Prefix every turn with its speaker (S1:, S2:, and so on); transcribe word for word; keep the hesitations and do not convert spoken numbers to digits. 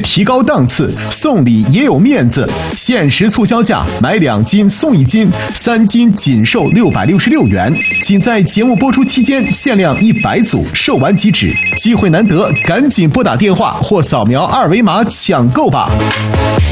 S1: 提高档次，送礼也有面子。限时促销价，买两斤送一斤，三斤仅售六百六十六元。仅在节目播出期间限量一百组，售完即止。机会难得，赶紧拨打电话或扫描二维码抢购吧。